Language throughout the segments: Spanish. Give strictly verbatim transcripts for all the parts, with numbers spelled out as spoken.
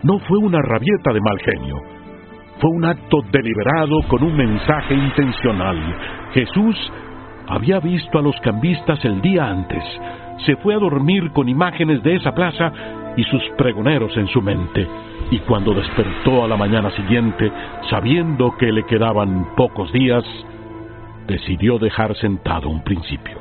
no fue una rabieta de mal genio. Fue un acto deliberado con un mensaje intencional. Jesús había visto a los cambistas el día antes. Se fue a dormir con imágenes de esa plaza y sus pregoneros en su mente. Y cuando despertó a la mañana siguiente, sabiendo que le quedaban pocos días, decidió dejar sentado un principio.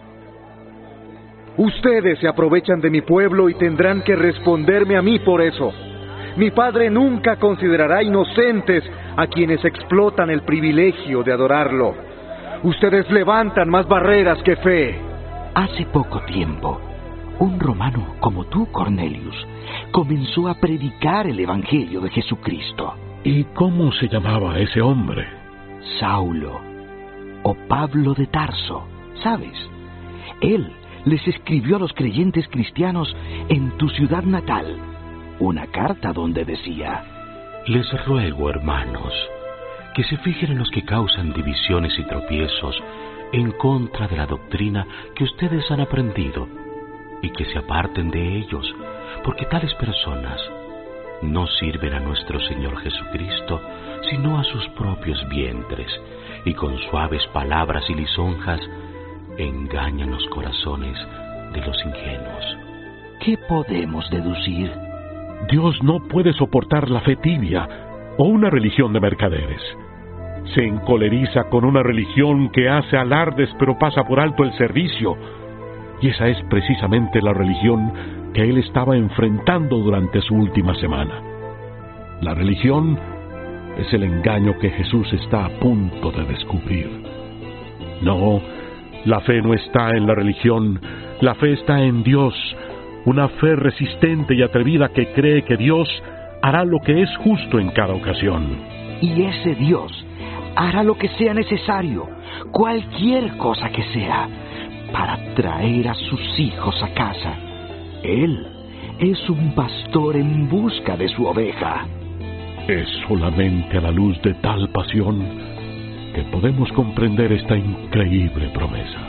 Ustedes se aprovechan de mi pueblo y tendrán que responderme a mí por eso. Mi Padre nunca considerará inocentes a quienes explotan el privilegio de adorarlo. Ustedes levantan más barreras que fe. Hace poco tiempo, un romano como tú, Cornelius, comenzó a predicar el Evangelio de Jesucristo. ¿Y cómo se llamaba ese hombre? Saulo, o Pablo de Tarso, ¿sabes? Él les escribió a los creyentes cristianos en tu ciudad natal una carta donde decía: Les ruego, hermanos, que se fijen en los que causan divisiones y tropiezos en contra de la doctrina que ustedes han aprendido, y que se aparten de ellos, porque tales personas no sirven a nuestro Señor Jesucristo, sino a sus propios vientres, y con suaves palabras y lisonjas engañan los corazones de los ingenuos. ¿Qué podemos deducir? Dios no puede soportar la fe tibia o una religión de mercaderes. Se encoleriza con una religión que hace alardes pero pasa por alto el servicio. Y esa es precisamente la religión que él estaba enfrentando durante su última semana. La religión es el engaño que Jesús está a punto de descubrir. No, la fe no está en la religión, la fe está en Dios. Una fe resistente y atrevida que cree que Dios hará lo que es justo en cada ocasión. Y ese Dios hará lo que sea necesario, cualquier cosa que sea, para traer a sus hijos a casa. Él es un pastor en busca de su oveja. Es solamente a la luz de tal pasión que podemos comprender esta increíble promesa.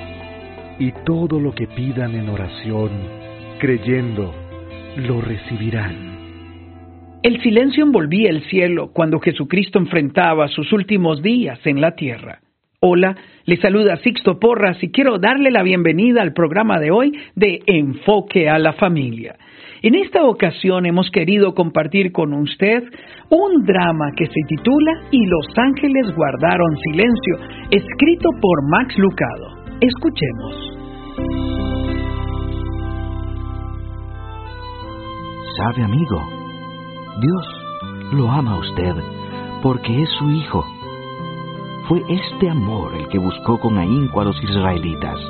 Y todo lo que pidan en oración, creyendo, lo recibirán. El silencio envolvía el cielo cuando Jesucristo enfrentaba sus últimos días en la tierra. Hola, le saluda Sixto Porras y quiero darle la bienvenida al programa de hoy de Enfoque a la Familia. En esta ocasión hemos querido compartir con usted un drama que se titula Y los ángeles guardaron silencio, escrito por Max Lucado. Escuchemos. ¿Sabe, amigo? Dios lo ama a usted porque es su hijo. Fue este amor el que buscó con ahínco a los israelitas.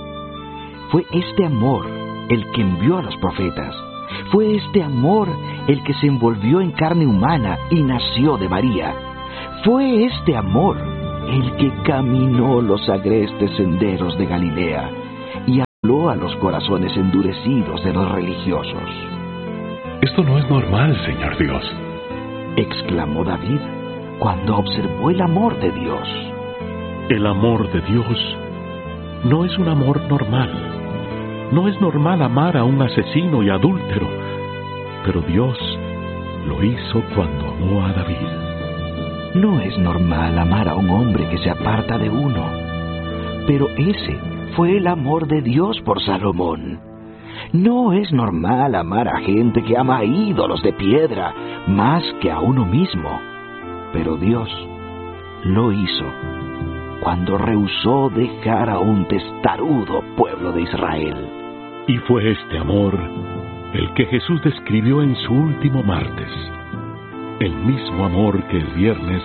Fue este amor el que envió a los profetas. Fue este amor el que se envolvió en carne humana y nació de María. Fue este amor el que caminó los agrestes senderos de Galilea y habló a los corazones endurecidos de los religiosos. Esto no es normal, Señor Dios, exclamó David cuando observó el amor de Dios. El amor de Dios no es un amor normal. No es normal amar a un asesino y adúltero, pero Dios lo hizo cuando amó a David. No es normal amar a un hombre que se aparta de uno, pero ese fue el amor de Dios por Salomón. No es normal amar a gente que ama a ídolos de piedra más que a uno mismo, pero Dios lo hizo cuando rehusó dejar a un testarudo pueblo de Israel. Y fue este amor el que Jesús describió en su último martes, el mismo amor que el viernes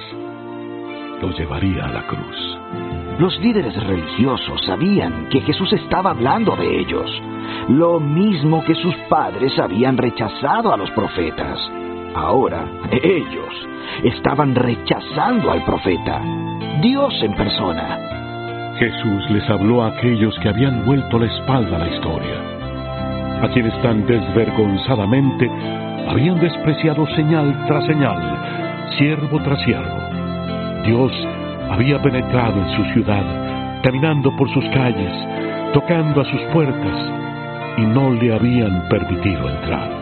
lo llevaría a la cruz. Los líderes religiosos sabían que Jesús estaba hablando de ellos, lo mismo que sus padres habían rechazado a los profetas. Ahora, ellos estaban rechazando al profeta, Dios en persona. Jesús les habló a aquellos que habían vuelto la espalda a la historia, a quienes tan desvergonzadamente habían despreciado señal tras señal, siervo tras siervo. Dios había penetrado en su ciudad, caminando por sus calles, tocando a sus puertas, y no le habían permitido entrar.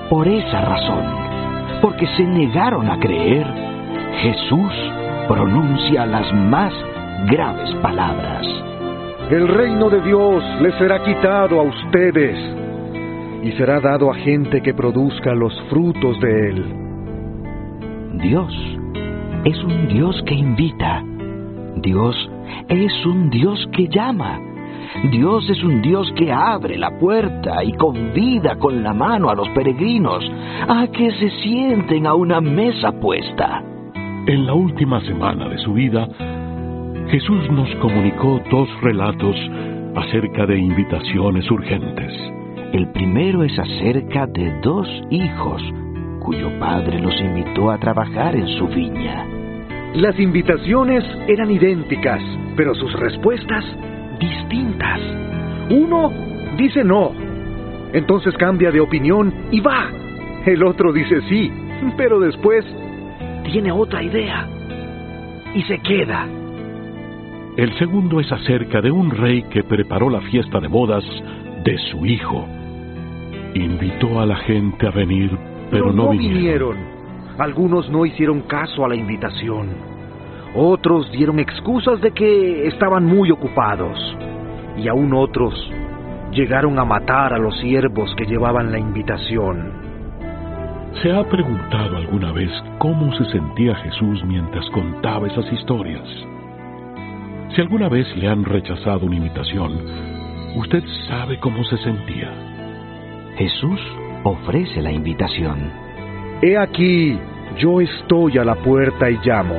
Por esa razón, porque se negaron a creer, Jesús pronuncia las más graves palabras. El reino de Dios les será quitado a ustedes y será dado a gente que produzca los frutos de él. Dios es un Dios que invita. Dios es un Dios que llama. Dios es un Dios que abre la puerta y convida con la mano a los peregrinos a que se sienten a una mesa puesta. En la última semana de su vida, Jesús nos comunicó dos relatos acerca de invitaciones urgentes. El primero es acerca de dos hijos cuyo padre los invitó a trabajar en su viña. Las invitaciones eran idénticas, pero sus respuestas distintas. Uno dice no, entonces cambia de opinión y va. El otro dice sí, pero después tiene otra idea y se queda. El segundo es acerca de un rey que preparó la fiesta de bodas de su hijo. Invitó a la gente a venir, pero, pero no, no vinieron. vinieron. Algunos no hicieron caso a la invitación. Otros dieron excusas de que estaban muy ocupados. Y aún otros llegaron a matar a los siervos que llevaban la invitación. ¿Se ha preguntado alguna vez cómo se sentía Jesús mientras contaba esas historias? Si alguna vez le han rechazado una invitación, usted sabe cómo se sentía. Jesús ofrece la invitación. He aquí, yo estoy a la puerta y llamo.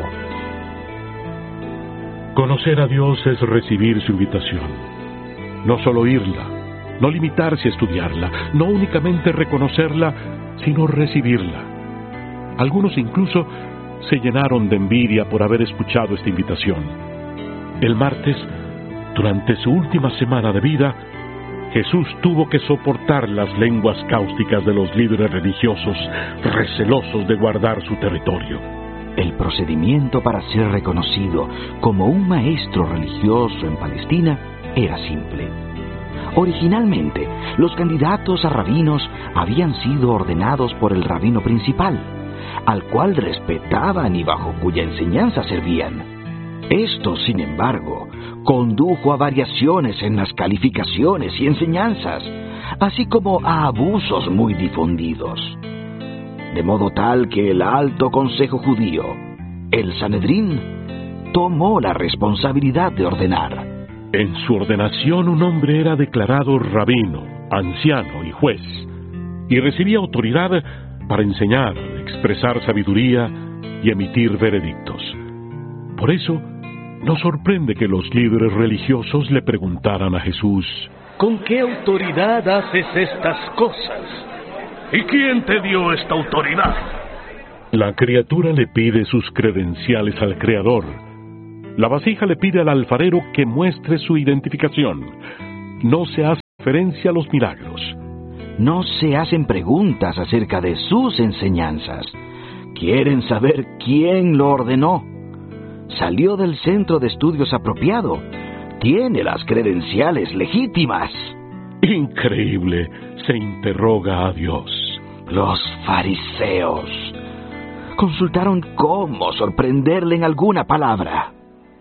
Conocer a Dios es recibir su invitación. No solo oírla, no limitarse a estudiarla, no únicamente reconocerla, sino recibirla. Algunos incluso se llenaron de envidia por haber escuchado esta invitación. El martes, durante su última semana de vida, Jesús tuvo que soportar las lenguas cáusticas de los líderes religiosos, recelosos de guardar su territorio. El procedimiento para ser reconocido como un maestro religioso en Palestina era simple. Originalmente, los candidatos a rabinos habían sido ordenados por el rabino principal, al cual respetaban y bajo cuya enseñanza servían. Esto, sin embargo, condujo a variaciones en las calificaciones y enseñanzas, así como a abusos muy difundidos. De modo tal que el Alto Consejo Judío, el Sanedrín, tomó la responsabilidad de ordenar. En su ordenación un hombre era declarado rabino, anciano y juez, y recibía autoridad para enseñar, expresar sabiduría y emitir veredictos. Por eso, no sorprende que los líderes religiosos le preguntaran a Jesús: ¿con qué autoridad haces estas cosas? ¿Y quién te dio esta autoridad? La criatura le pide sus credenciales al Creador. La vasija le pide al alfarero que muestre su identificación. No se hace referencia a los milagros. No se hacen preguntas acerca de sus enseñanzas. Quieren saber quién lo ordenó. Salió del centro de estudios apropiado. Tiene las credenciales legítimas. Increíble, se interroga a Dios. Los fariseos consultaron cómo sorprenderle en alguna palabra.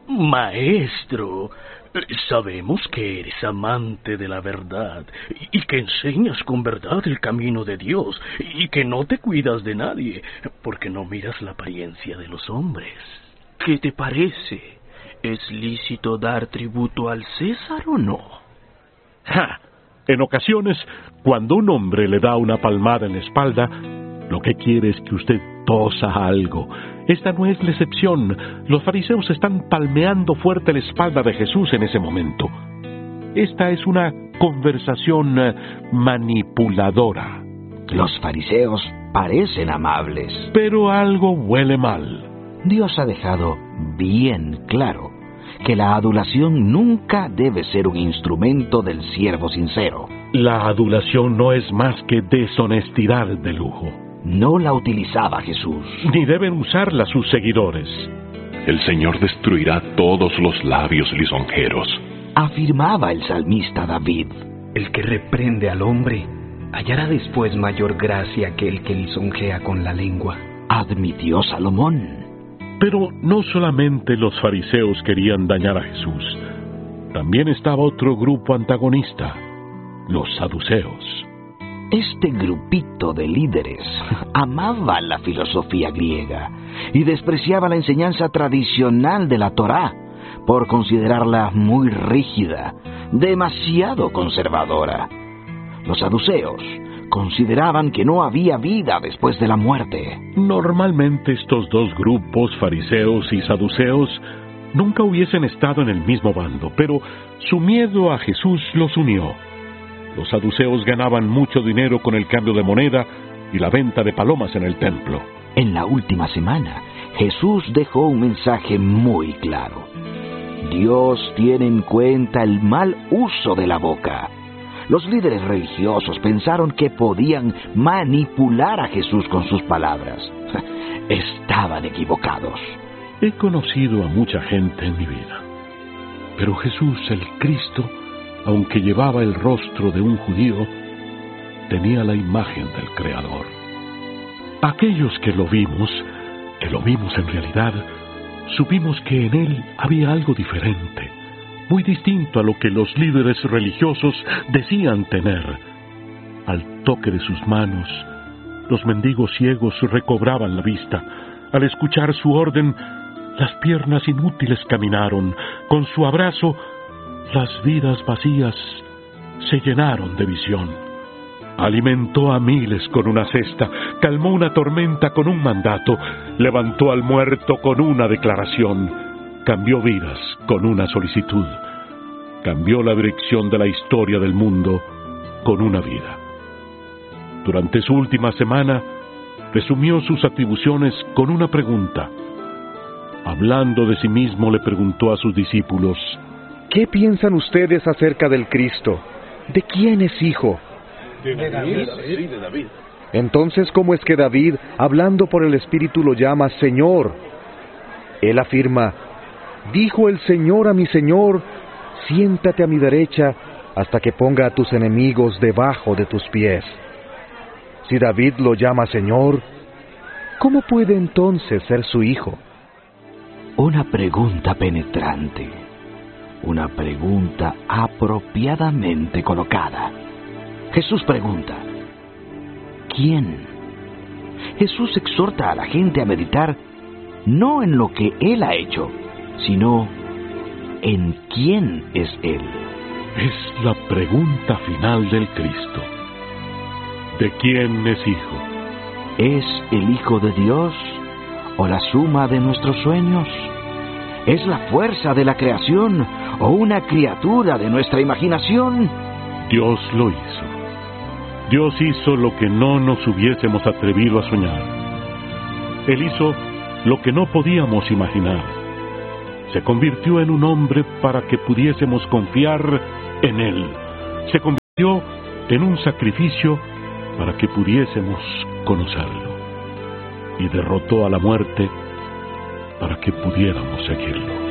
Maestro, sabemos que eres amante de la verdad y que enseñas con verdad el camino de Dios y que no te cuidas de nadie porque no miras la apariencia de los hombres. ¿Qué te parece? ¿Es lícito dar tributo al César o no? ¡Ja! En ocasiones, cuando un hombre le da una palmada en la espalda, lo que quiere es que usted tosa algo. Esta no es la excepción. Los fariseos están palmeando fuerte la espalda de Jesús en ese momento. Esta es una conversación manipuladora. Los fariseos parecen amables, pero algo huele mal. Dios ha dejado bien claro que la adulación nunca debe ser un instrumento del siervo sincero. La adulación no es más que deshonestidad de lujo. No la utilizaba Jesús. Ni deben usarla sus seguidores. El Señor destruirá todos los labios lisonjeros, afirmaba el salmista David. El que reprende al hombre hallará después mayor gracia que el que lisonjea con la lengua, admitió Salomón. Pero no solamente los fariseos querían dañar a Jesús, también estaba otro grupo antagonista, los saduceos. Este grupito de líderes amaba la filosofía griega y despreciaba la enseñanza tradicional de la Torá por considerarla muy rígida, demasiado conservadora. Los saduceos consideraban que no había vida después de la muerte. Normalmente estos dos grupos, fariseos y saduceos, nunca hubiesen estado en el mismo bando, pero su miedo a Jesús los unió. Los saduceos ganaban mucho dinero con el cambio de moneda y la venta de palomas en el templo. En la última semana, Jesús dejó un mensaje muy claro. Dios tiene en cuenta el mal uso de la boca. Los líderes religiosos pensaron que podían manipular a Jesús con sus palabras. Estaban equivocados. He conocido a mucha gente en mi vida, pero Jesús, el Cristo, aunque llevaba el rostro de un judío, tenía la imagen del Creador. Aquellos que lo vimos, que lo vimos en realidad, supimos que en él había algo diferente, muy distinto a lo que los líderes religiosos decían tener. Al toque de sus manos, los mendigos ciegos recobraban la vista. Al escuchar su orden, las piernas inútiles caminaron. Con su abrazo, las vidas vacías se llenaron de visión. Alimentó a miles con una cesta, calmó una tormenta con un mandato, levantó al muerto con una declaración, cambió vidas con una solicitud, cambió la dirección de la historia del mundo con una vida. Durante su última semana, resumió sus atribuciones con una pregunta. Hablando de sí mismo, le preguntó a sus discípulos: ¿qué piensan ustedes acerca del Cristo? ¿De quién es hijo? De David. Sí, de David. Entonces, ¿cómo es que David, hablando por el Espíritu, lo llama Señor? Él afirma: dijo el Señor a mi Señor, siéntate a mi derecha hasta que ponga a tus enemigos debajo de tus pies. Si David lo llama Señor, ¿cómo puede entonces ser su hijo? Una pregunta penetrante, una pregunta apropiadamente colocada. Jesús pregunta: ¿quién? Jesús exhorta a la gente a meditar no en lo que Él ha hecho, sino en quién es Él. Es la pregunta final del Cristo. ¿De quién es hijo? ¿Es el Hijo de Dios o la suma de nuestros sueños? ¿Es la fuerza de la creación o una criatura de nuestra imaginación? Dios lo hizo. Dios hizo lo que no nos hubiésemos atrevido a soñar. Él hizo lo que no podíamos imaginar. Se convirtió en un hombre para que pudiésemos confiar en Él. Se convirtió en un sacrificio para que pudiésemos conocerlo. Y derrotó a la muerte para que pudiéramos seguirlo.